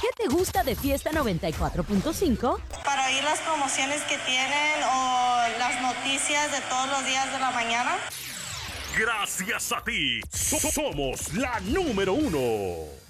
te gusta de Fiesta 94.5? Para oír las promociones que tienen o las noticias de todos los días de la mañana. Gracias a ti, somos la número 1.